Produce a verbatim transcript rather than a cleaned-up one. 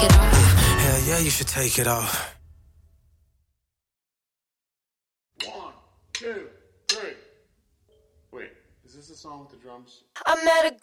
it off? Hell yeah, you should take it off. One, two, three. Wait, is this the song with the drums? I met a